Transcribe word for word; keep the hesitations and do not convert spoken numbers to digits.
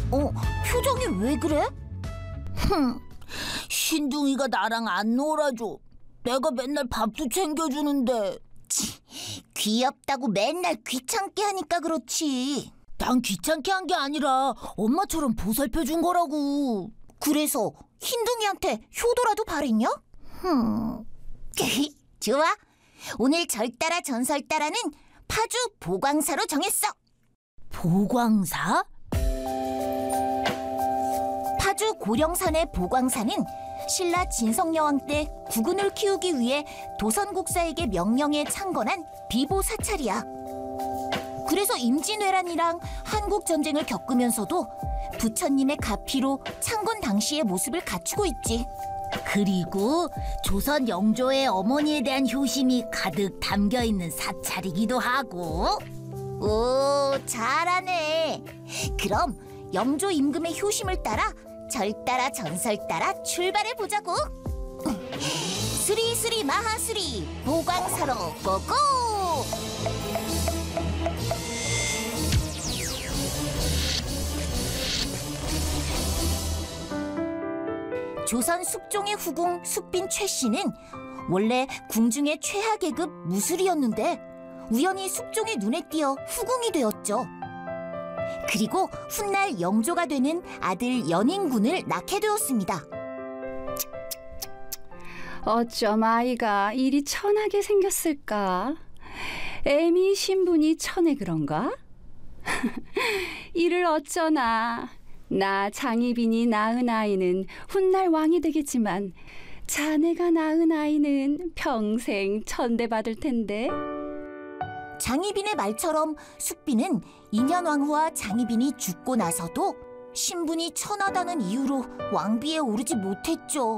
어, 표정이 왜 그래? 흠, 신둥이가 나랑 안 놀아줘. 내가 맨날 밥도 챙겨주는데. 치, 귀엽다고 맨날 귀찮게 하니까 그렇지. 난 귀찮게 한 게 아니라 엄마처럼 보살펴준 거라고. 그래서 흰둥이한테 효도라도 바랬냐? 흠. 좋아. 오늘 절따라 전설따라는 파주 보광사로 정했어. 보광사? 파주 고령산의 보광사는 신라 진성여왕 때 국군을 키우기 위해 도선국사에게 명령해 창건한 비보 사찰이야. 그래서 임진왜란이랑 한국전쟁을 겪으면서도 부처님의 가피로 창건 당시의 모습을 갖추고 있지. 그리고 조선 영조의 어머니에 대한 효심이 가득 담겨있는 사찰이기도 하고. 오, 잘하네. 그럼 영조 임금의 효심을 따라 절따라 전설따라 출발해보자고. 수리수리 마하수리 보광사로 고고! 조선 숙종의 후궁 숙빈 최씨는 원래 궁중의 최하 계급 무술이었는데 우연히 숙종의 눈에 띄어 후궁이 되었죠. 그리고 훗날 영조가 되는 아들 연인군을 낳게 되었습니다. 어쩜 아이가 이리 천하게 생겼을까? 애미 신분이 천에 그런가? 이를 어쩌나. 나 장희빈이 낳은 아이는 훗날 왕이 되겠지만 자네가 낳은 아이는 평생 천대받을 텐데. 장희빈의 말처럼 숙빈은 인현왕후와 장희빈이 죽고 나서도 신분이 천하다는 이유로 왕비에 오르지 못했죠.